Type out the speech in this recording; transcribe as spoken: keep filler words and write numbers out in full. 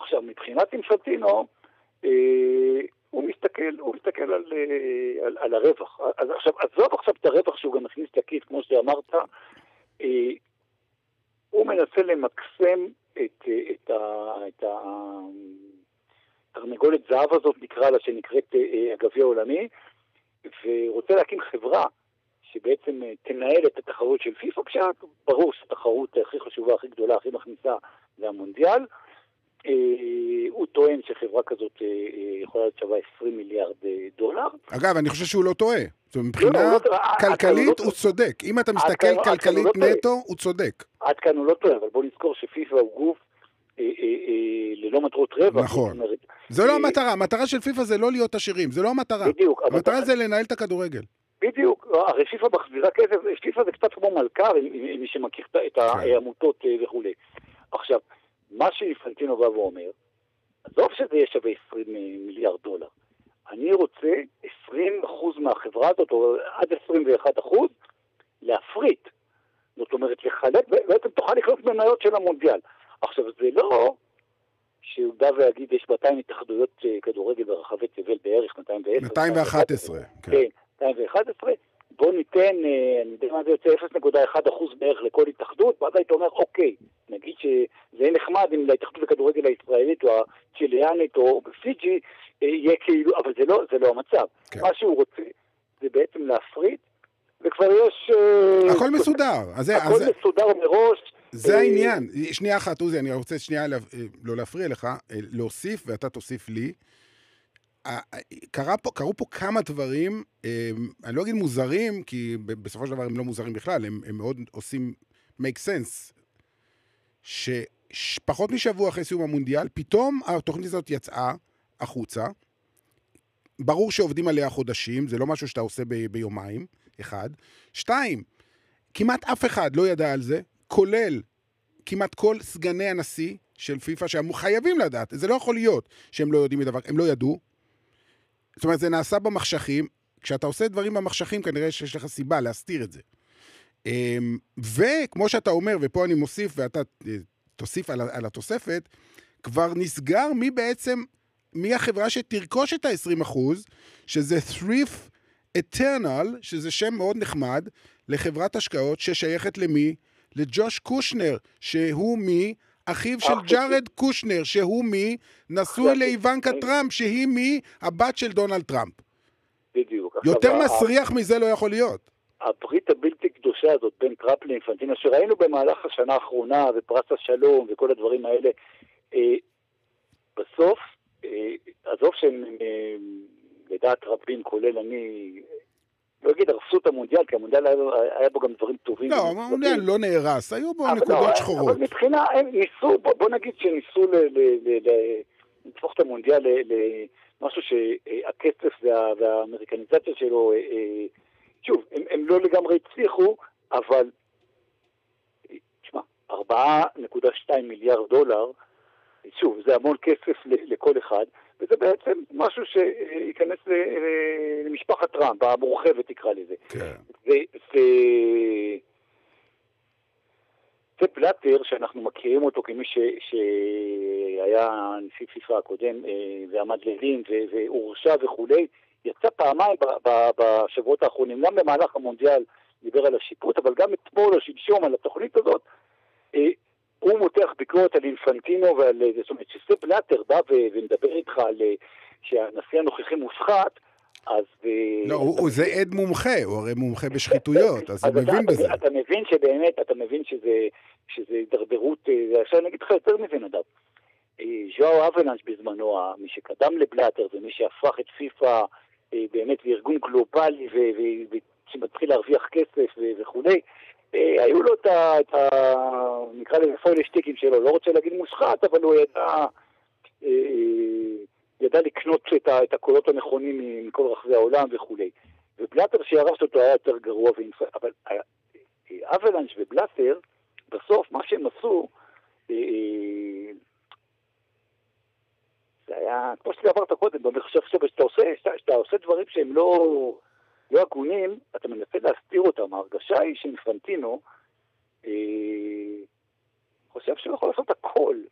עכשיו, מבחינת אינפנטינו, אה, הוא מסתכל, הוא מסתכל על, אה, על, על הרווח. אז עכשיו, עזוב עכשיו את הרווח שהוא גם מכניס לכיס, כמו שאמרת, אה, הוא מנסה למקסם את, את, ה, את התרנגולת זהב הזאת, נקרא לה, שנקראת הגביע העולמי, ורוצה להקים חברה שבעצם תנהל את התחרות של פיפ"א, כשברור שהתחרות הכי חשובה, הכי גדולה, הכי מכניסה, זה המונדיאל. הוא טוען שחברה כזאת יכולה להיות שווה עשרים מיליארד דולר. אגב, אני חושב שהוא לא טועה. מבחינה כלכלית הוא צודק. אם אתה מסתכל כלכלית נטו, הוא צודק. עד כאן הוא לא טועה, אבל בוא נזכור שפיפ"א הוא גוף ללא מטרות רווח. נכון. זה לא המטרה. המטרה של פיפ"א זה לא להיות עשירים. זה לא המטרה. בדיוק. המטרה זה לנהל את הכדורגל. בדיוק. הרי פיפ"א מחזירה כסף. פיפ"א זה קצת כמו מלכ"ר, מי שמכיר את העמותות וכו'. עכשיו, מה שאינפנטינו בא ואומר, עזוב שזה יהיה שווה עשרים מיליארד דולר. אני רוצה עשרים אחוז מהחברה הזאת, או עד עשרים ואחד אחוז, להפריט. זאת אומרת, לחלק, בעצם תוכל לקנות מניות של המונדיאל. עכשיו, זה לא שהוא בא ויגיד, יש מאתיים התאחדויות כדורגל ברחבי תבל בערך, מאתיים ועשר. מאתיים ואחת עשרה. כן, מאתיים ואחת עשרה. בוא ניתן, אני יודע מה זה יוצא, אפס נקודה אחת אחוז בערך לכל התאחדות, ואז היית אומר, אוקיי, נגיד שזה נחמד אם להתאחדות לכדורגל הישראלית או הצ'יליאנית או בפיג'י, יהיה כאילו, אבל זה לא, זה לא המצב. כן. מה שהוא רוצה זה בעצם להפריט, וכבר יש... הכל מסודר. אז זה, הכל אז... מסודר מראש. זה העניין. שנייה אחת, עוזי, אני רוצה שנייה לא להפריע לך, להוסיף, ואתה תוסיף לי. קרה פה, קראו פה כמה דברים, אני לא אגיד מוזרים, כי בסופו של דבר הם לא מוזרים בכלל, הם, הם מאוד עושים make sense, שפחות משבוע אחרי סיום המונדיאל, פתאום התוכנית הזאת יצאה החוצה, ברור שעובדים עליה חודשים, זה לא משהו שאתה עושה ב, ביומיים, אחד. שתיים, כמעט אף אחד לא ידע על זה, כולל כמעט כל סגני הנשיא של פיפ"א, שהם חייבים לדעת, זה לא יכול להיות שהם לא יודעים מדבר, הם לא ידעו, זאת אומרת, זה נעשה במחשכים, כשאתה עושה דברים במחשכים, כנראה שיש לך סיבה להסתיר את זה. וכמו שאתה אומר, ופה אני מוסיף, ואתה תוסיף על, על התוספת, כבר נסגר מי בעצם, מי החברה שתרכוש את ה-עשרים אחוז, שזה Thrift Eternal, שזה שם מאוד נחמד, לחברת השקעות ששייכת למי? לג'וש קושנר, שהוא מי? אחיו של ג'ארד קושנר, שהוא מי? נשוי לאיוונקה טראמפ, שהיא מי? הבת של דונלד טראמפ. בדיוק. יותר מסריח מזה לא יכול להיות. הברית הבלתי קדושה הזאת בין טראמפ לאינפנטינו, שראינו במהלך השנה האחרונה, ופרס השלום וכל הדברים האלה, אה, בסוף, אה, עזוב שהם, אה, לדעת רבים, כולל אני, לא אגיד, הרסו את המונדיאל, כי המונדיאל היה, היה בו גם דברים טובים. לא, המונדיאל לא נהרס, היו בו נקודות לא, שחורות. אבל מבחינה, הם ניסו, בוא, בוא נגיד שניסו לתפוך את המונדיאל למשהו שהכסף וה, והאמריקניזציה שלו, אה, שוב, הם, הם לא לגמרי הצליחו, אבל, תשמע, ארבע נקודה שתיים מיליארד דולר, שוב, זה המון כסף לכל אחד, וזה בעצם משהו שייכנס למשפחת טראמפ, המורחבת תקרא לזה. כן. זה, זה, זה בלאטר שאנחנו מכירים אותו כמי ש, שהיה נשיא פיפ"א הקודם ועמד לדין והורשע וכולי, יצא פעמיים בשבועות האחרונים, גם במהלך המונדיאל דיבר על השיפוט, אבל גם אתמול או שלשום על התוכנית הזאת, הוא מותח ביקורת על אינפנטינו ועל, זאת אומרת, שספ בלאטר בא ומדבר איתך על שהנשיא הנוכחי מושחת, אז... לא, הוא זה עד מומחה, הוא הרי מומחה בשחיתויות, אז הוא מבין בזה. אתה מבין שבאמת, אתה מבין שזה דרדרות, עכשיו אני אגיד לך יותר מזה נדב. ז'ואו אבלנש בזמנו, מי שקדם לבלאטר ומי שהפך את פיפ"א באמת לארגון גלובלי ושמתחיל להרוויח כסף וכולי, היו לו את ה... נקרא לזה פוילשטיקים שלו, לא רוצה להגיד מושחת, אבל הוא ידע ידע לקנות את הקולות הנכונים מכל רחבי העולם וכולי. ובלאטר שירש אותו היה יותר גרוע, אבל אבלנש ובלאטר, בסוף מה שהם עשו, זה היה, כמו שאתה עברת קודם, אני חושב שאתה עושה, שאתה עושה דברים שהם לא... לא הגונים, אתה מנסה להסתיר אותם. ההרגשה היא שאינפנטינו אה, חושב שהוא יכול לעשות הכל